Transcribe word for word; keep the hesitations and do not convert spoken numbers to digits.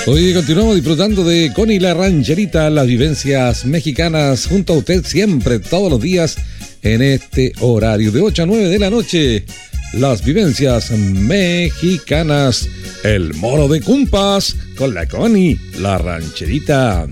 Hoy continuamos disfrutando de Connie la Rancherita, las vivencias mexicanas, junto a usted siempre, todos los días, en este horario de ocho a nueve de la noche. Las vivencias mexicanas, el moro de Cumpas, con la Connie la Rancherita.